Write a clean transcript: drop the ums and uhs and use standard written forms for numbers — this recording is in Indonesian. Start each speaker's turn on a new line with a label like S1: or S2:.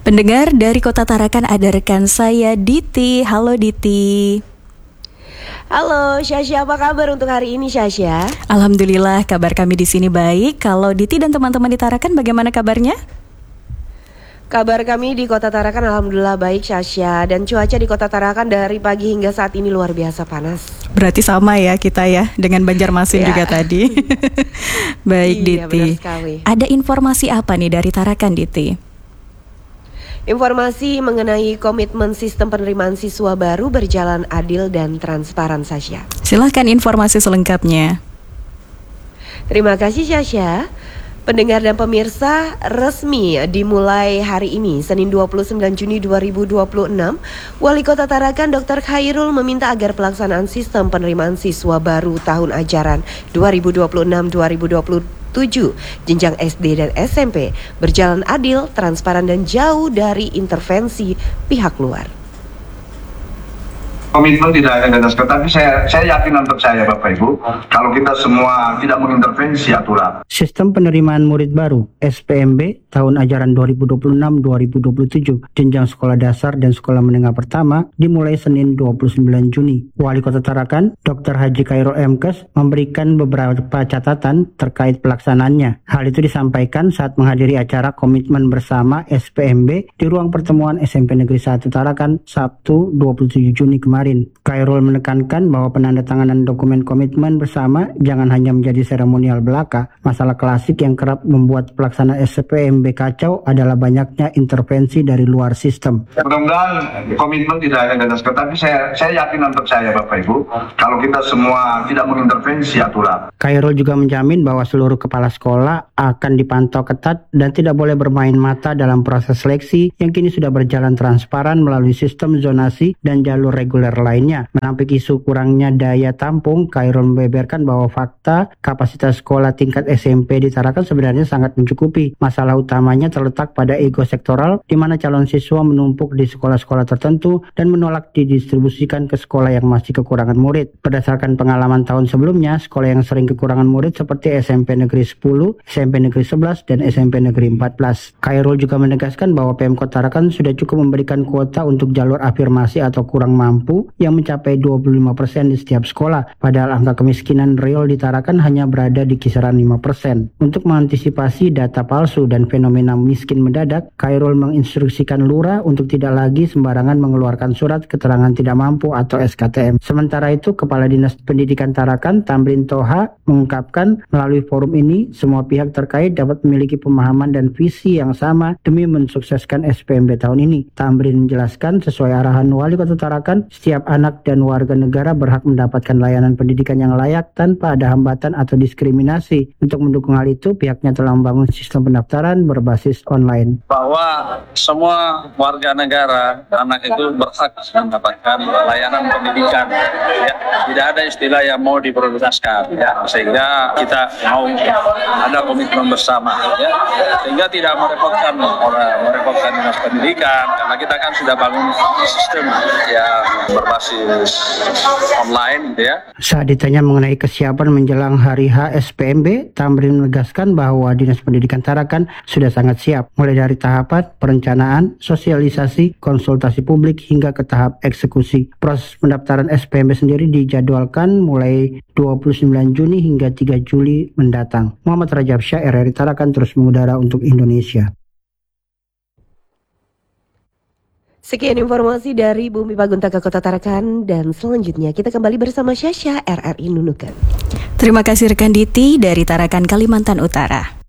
S1: Pendengar dari Kota Tarakan ada rekan saya Diti. Halo Diti.
S2: Halo Syasya, apa kabar untuk hari ini Syasya?
S1: Alhamdulillah kabar kami di sini baik. Kalau Diti dan teman-teman di Tarakan bagaimana kabarnya?
S2: Kabar kami di Kota Tarakan alhamdulillah baik Syasya. Dan cuaca di Kota Tarakan dari pagi hingga saat ini luar biasa panas.
S1: Berarti sama ya kita ya dengan Banjarmasin juga tadi. Baik
S2: iya,
S1: Diti.
S2: benar sekali.
S1: Ada informasi apa nih dari Tarakan Diti?
S2: Informasi mengenai komitmen sistem penerimaan siswa baru berjalan adil dan transparan Syasya.
S1: Silahkan informasi selengkapnya.
S2: Terima kasih Syasya. Pendengar dan pemirsa, resmi dimulai hari ini, Senin 29 Juni 2026, Wali Kota Tarakan Dr. Khairul meminta agar pelaksanaan sistem penerimaan siswa baru tahun ajaran 2026-2027 jenjang SD dan SMP berjalan adil, transparan dan jauh dari intervensi pihak luar.
S3: Komitmen tidak akan dijelaskan, tapi saya yakin untuk saya Bapak Ibu, kalau kita semua tidak mengintervensi aturan.
S4: Sistem penerimaan murid baru SPMB tahun ajaran 2026-2027 jenjang sekolah dasar dan sekolah menengah pertama dimulai Senin 29 Juni. Wali Kota Tarakan Dr. Haji Khairul MKes memberikan beberapa catatan terkait pelaksanaannya. Hal itu disampaikan saat menghadiri acara komitmen bersama SPMB di ruang pertemuan SMP Negeri 1 Tarakan Sabtu 27 Juni kemarin. Khairul menekankan bahwa penandatanganan dokumen komitmen bersama jangan hanya menjadi seremonial belaka. Masalah klasik yang kerap membuat pelaksanaan SPMB kacau adalah banyaknya intervensi dari luar sistem.
S3: Mudah-mudahan komitmen tidak akan dijelaskan, tapi saya yakin untuk saya Bapak Ibu, kalau kita semua tidak mengintervensi aturan.
S4: Khairul juga menjamin bahwa seluruh kepala sekolah akan dipantau ketat dan tidak boleh bermain mata dalam proses seleksi yang kini sudah berjalan transparan melalui sistem zonasi dan jalur reguler lainnya. Menampik isu kurangnya daya tampung, Khairul membeberkan bahwa fakta kapasitas sekolah tingkat SMP di Tarakan sebenarnya sangat mencukupi. Masalah utamanya terletak pada ego sektoral, di mana calon siswa menumpuk di sekolah-sekolah tertentu dan menolak didistribusikan ke sekolah yang masih kekurangan murid. Berdasarkan pengalaman tahun sebelumnya, sekolah yang sering kekurangan murid seperti SMP Negeri 10, SMP Negeri 11, dan SMP Negeri 14. Khairul juga menegaskan bahwa Pemkot Tarakan sudah cukup memberikan kuota untuk jalur afirmasi atau kurang mampu yang mencapai 25% di setiap sekolah, padahal angka kemiskinan real di Tarakan hanya berada di kisaran 5%. Untuk mengantisipasi data palsu dan fenomena miskin mendadak, Khairul menginstruksikan lurah untuk tidak lagi sembarangan mengeluarkan surat keterangan tidak mampu atau SKTM. Sementara itu, Kepala Dinas Pendidikan Tarakan, Tamrin Toha, mengungkapkan melalui forum ini, semua pihak terkait dapat memiliki pemahaman dan visi yang sama demi mensukseskan SPMB tahun ini. Tamrin menjelaskan, sesuai arahan Wali Kota Tarakan, setiap anak dan warga negara berhak mendapatkan layanan pendidikan yang layak tanpa ada hambatan atau diskriminasi. Untuk mendukung hal itu, pihaknya telah membangun sistem pendaftaran berbasis online.
S5: Bahwa semua warga negara, anak itu berhak mendapatkan layanan pendidikan. Ya, tidak ada istilah yang mau diprioritaskan. Ya, sehingga kita mau ada komitmen bersama. Ya, sehingga tidak merepotkan dinas pendidikan, karena kita kan sudah bangun sistem yang berbasis online gitu ya.
S4: Saat ditanya mengenai kesiapan menjelang hari H SPMB, Tamrin menegaskan bahwa Dinas Pendidikan Tarakan sudah sangat siap, mulai dari tahapan perencanaan, sosialisasi, konsultasi publik hingga ke tahap eksekusi. Proses pendaftaran SPMB sendiri dijadwalkan mulai 29 Juni hingga 3 Juli mendatang. Muhammad Rajab Syah, RRI Tarakan terus mengudara untuk Indonesia.
S2: Sekian informasi dari Bumi Paguntaka Kota Tarakan, dan selanjutnya kita kembali bersama Syasya, RRI Nunukan.
S1: Terima kasih rekan Diti dari Tarakan, Kalimantan Utara.